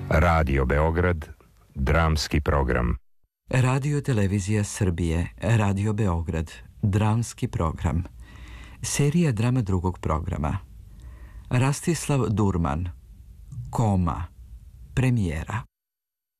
Radio Beograd, dramski program. Radio Televizija Srbije, Radio Beograd, dramski program. Serija drama drugog programa. Rastislav Durman, Koma, premijera.